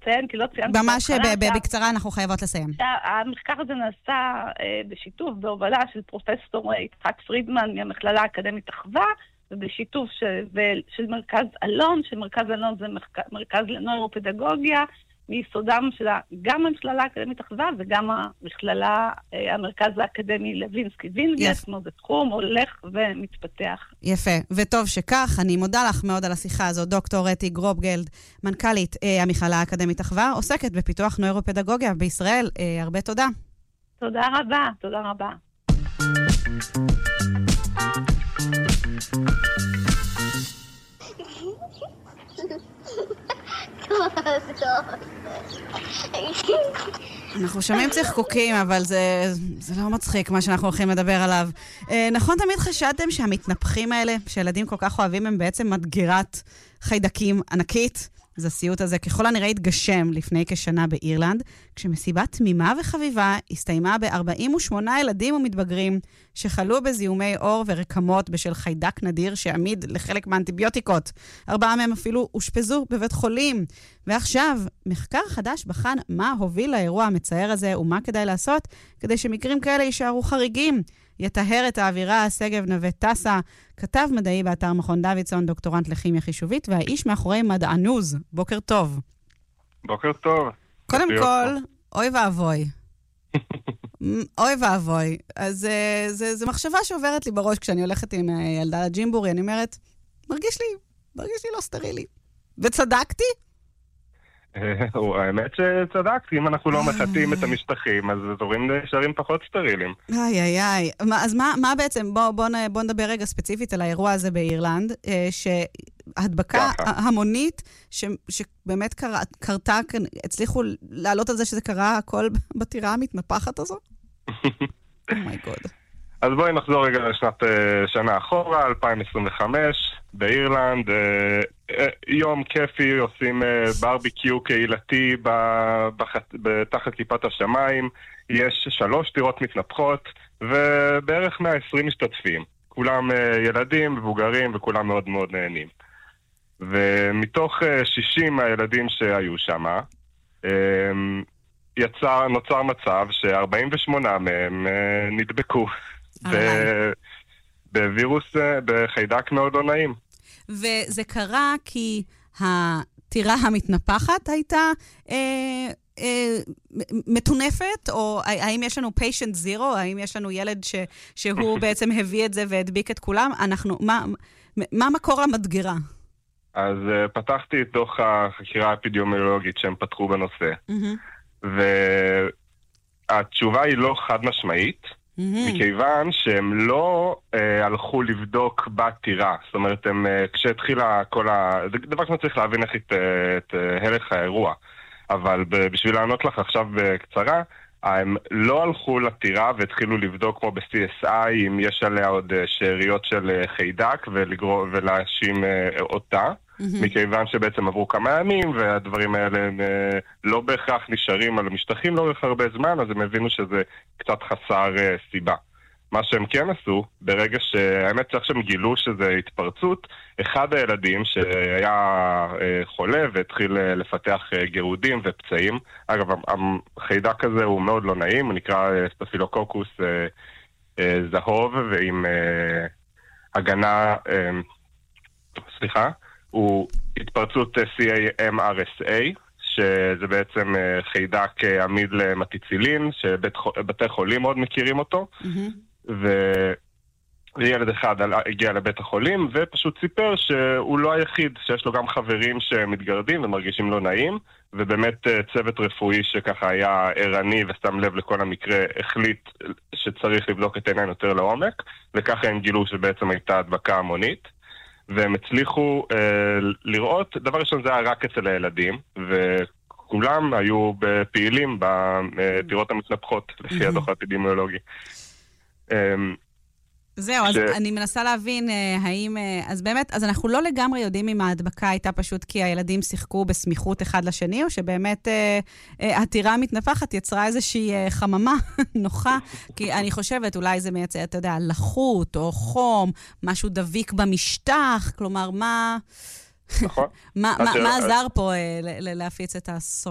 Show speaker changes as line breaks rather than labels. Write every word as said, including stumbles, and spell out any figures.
לציין, כי לא ציינתי...
ממש בקצרה אנחנו חייבות לסיים.
המחקר הזה נעשה בשיתוף, בהובלה של פרופסור יצחק פרידמן מהמכללה האקדמית אחווה, ובשיתוף של מרכז אלון, שמרכז אלון זה מרכז לנוירופדגוגיה, מיסודם של גם המכללה האקדמית אחווה וגם המכללה, המרכז האקדמי לוינסקי וינגייט, כמו זה תחום, הולך ומתפתח.
יפה, וטוב שכך, אני מודה לך מאוד על השיחה הזו, דוקטור אתי גרובגלד, מנכ"לית המכללה האקדמית אחווה, עוסקת בפיתוח נוירופדגוגיה בישראל. הרבה תודה.
תודה רבה, תודה רבה.
אנחנו שומעים צחקוקים, אבל זה, זה לא מצחיק מה שאנחנו הולכים לדבר עליו. אה, נכון, תמיד חשדתם שהמתנפחים האלה, שילדים כל כך אוהבים, הם בעצם מדגירת חיידקים ענקית. אז הסיוט הזה ככל הנראה התגשם לפני כשנה באירלנד, כשמסיבה תמימה וחביבה הסתיימה ב-ארבעים ושמונה ילדים ומתבגרים שחלו בזיהומי עור ורקמות בשל חיידק נדיר שעמיד לחלק מהאנטיביוטיקות. ארבעה מהם אפילו אושפזו בבית חולים. ועכשיו, מחקר חדש בחן מה הוביל לאירוע המצער הזה ומה כדאי לעשות כדי שמקרים כאלה יישארו חריגים. יטהר את האווירה שגב נווה טסה, כתב מדעי באתר מכון דוידסון, דוקטורנט לכימיה חישובית, והאיש מאחורי מדענוז. בוקר טוב.
בוקר טוב.
קודם כל, אוי ואבוי. אוי ואבוי. אז זה, זה מחשבה שעוברת לי בראש כשאני הולכת עם ילדה לג'ימבורי, אני אומרת, מרגיש לי, מרגיש לי לא סטרילי. וצדקתי?
האמת שצדקתי, אם אנחנו לא מחטאים את המשטחים, אז אזורים נשארים פחות סטרילים.
איי, איי, איי. אז מה, מה בעצם, בוא, בוא, בוא נדבר רגע ספציפית על האירוע הזה באירלנד, שהדבקה המונית, ש, שבאמת קרה, קרתה, הצליחו לעלות על זה שזה קרה הכל בטירה המתנפחת הזו? אומייגוד.
אז בואי נחזור רגע לשנת שנה אחורה, אלפיים עשרים וחמש, באירלנד, יום כיפי, עושים ברביקיו קהילתי בתחת כיפת השמיים, יש שלוש טירות מתנפחות ובערך מאה ועשרים משתתפים, כולם ילדים, מבוגרים וכולם מאוד מאוד נהנים. ומתוך שישים הילדים שהיו שם, יצא, נוצר מצב ש-ארבעים ושמונה מהם נדבקו בווירוס, בחיידק מאוד לא נעים.
וזה קרה כי הטירה המתנפחת הייתה אה, אה, מתונפת, או האם יש לנו patient zero, האם יש לנו ילד ש, שהוא בעצם הביא את זה והדביק את כולם? אנחנו, מה, מה מקור המדגירה?
אז uh, פתחתי את דוח החקירה האפידמיולוגית שהם פתחו בנושא. Mm-hmm. והתשובה היא לא חד משמעית, mm-hmm. מכיוון שהם לא uh, הלכו לבדוק בטירה. זאת אומרת, הם, uh, כשהתחילה כל ה... זה דבר כמו צריך להבין איך את, את uh, הלך האירוע. אבל ב- בשביל לענות לך עכשיו בקצרה, הם לא הלכו לטירה והתחילו לבדוק כמו ב-סי אס איי אם יש עליה עוד שאריות של חיידק ולגרור, ולהאשים אותה. Mm-hmm. מכיוון שבעצם עברו כמה ימים והדברים האלה הם לא בהכרח נשארים על המשטחים לאורך הרבה זמן, אז הם הבינו שזה קצת חסר סיבה. מה שהם כן עשו, ברגע שהאמת צריך שהם גילו שזה התפרצות, אחד הילדים שהיה חולה והתחיל לפתח גירודים ופצעים, אגב, החיידק הזה הוא מאוד לא נעים, הוא נקרא סטאפילוקוקוס זהוב, ועם הגנה, סליחה, הוא התפרצות סי איי אם אר אס איי, שזה בעצם חיידק עמיד למטיצילין, שבתי חולים מאוד מכירים אותו, mm-hmm. וילד אחד הגיע לבית החולים ופשוט סיפר שהוא לא היחיד, שיש לו גם חברים שמתגרדים ומרגישים לא נעים, ובאמת צוות רפואי שככה היה ערני ושם לב לכל המקרה החליט שצריך לבדוק את העניין יותר לעומק, וככה הם גילו שבעצם הייתה הדבקה המונית, והם הצליחו אה, לראות, דבר ראשון זה היה רק אצל הילדים, וכולם היו פעילים בטירות המתנפחות לפי הדוח האפידמיולוגי.
זהו, אז אני מנסה להבין האם, אז באמת, אז אנחנו לא לגמרי יודעים אם ההדבקה הייתה פשוט כי הילדים שיחקו בסמיכות אחד לשני, או שבאמת הטירה המתנפחת יצרה איזושהי חממה נוחה, כי אני חושבת אולי זה מייצר, אתה יודע, לחות או חום, משהו דביק במשטח, כלומר, מה...
נכון.
מה עזר פה להפיץ את האסון?